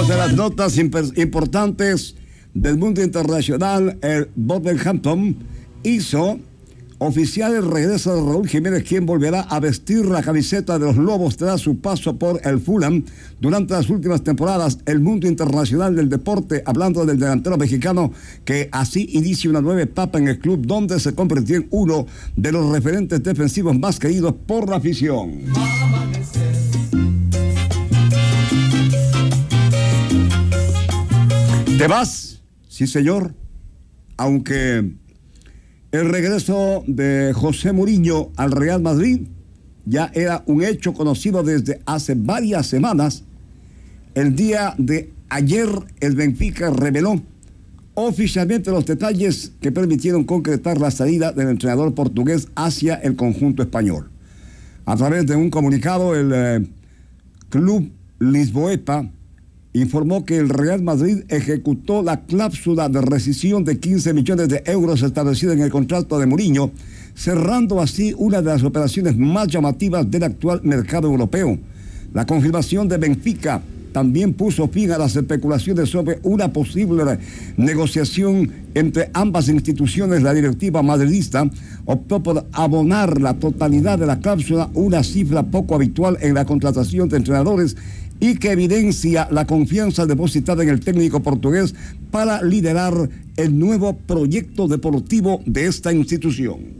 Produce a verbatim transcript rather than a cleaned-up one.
de las notas importantes del mundo internacional, el Wolverhampton hizo oficial el regreso de Raúl Jiménez, quien volverá a vestir la camiseta de los Lobos tras su paso por el Fulham durante las últimas temporadas. El mundo internacional del deporte, hablando del delantero mexicano, que así inicia una nueva etapa en el club, donde se convirtió en uno de los referentes defensivos más queridos por la afición. ¿Te vas? Sí, señor. Aunque el regreso de José Mourinho al Real Madrid ya era un hecho conocido desde hace varias semanas. El día de ayer, el Benfica reveló oficialmente los detalles que permitieron concretar la salida del entrenador portugués hacia el conjunto español. A través de un comunicado, el eh, club lisboeta informó que el Real Madrid ejecutó la cláusula de rescisión de quince millones de euros establecida en el contrato de Mourinho, cerrando así una de las operaciones más llamativas del actual mercado europeo. La confirmación de Benfica también puso fin a las especulaciones sobre una posible negociación entre ambas instituciones. La directiva madridista optó por abonar la totalidad de la cláusula, una cifra poco habitual en la contratación de entrenadores y que evidencia la confianza depositada en el técnico portugués para liderar el nuevo proyecto deportivo de esta institución.